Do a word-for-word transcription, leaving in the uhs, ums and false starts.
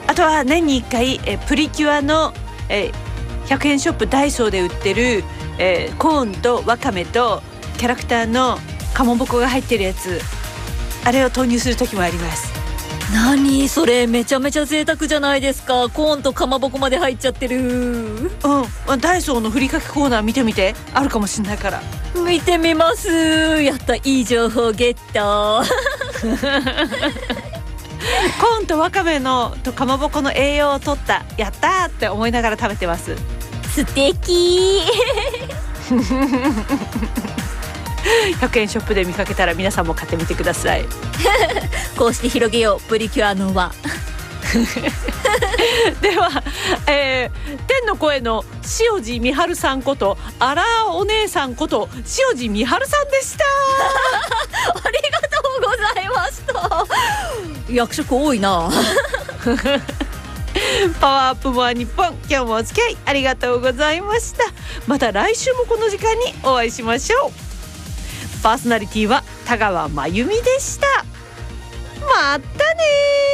あとは年にいっかいえプリキュアのえひゃくえんショップダイソーで売ってるえコーンとワカメとキャラクターのかまぼこが入ってるやつ、あれを投入する時もあります。 何それ、めちゃめちゃ贅沢じゃないですか。コーンとかまぼこまで入っちゃってる。 うんダイソーのふりかけコーナー見てみて、あるかもしれないから。 見てみます。やった、いい情報ゲットコーンとワカメのとかまぼこの栄養を取った、やったーって思いながら食べてます。 素敵ひゃくえんショップで見かけたら皆さんも買ってみてくださいこうして広げようプリキュアの輪では、えー、天の声の塩地美春さんことあらお姉さんこと塩地美春さんでしたありがとうございました。役職多いなパワーアップモア日本、今日もお付き合いありがとうございました。また来週もこの時間にお会いしましょう。パーソナリティは田川真由美でした。またね。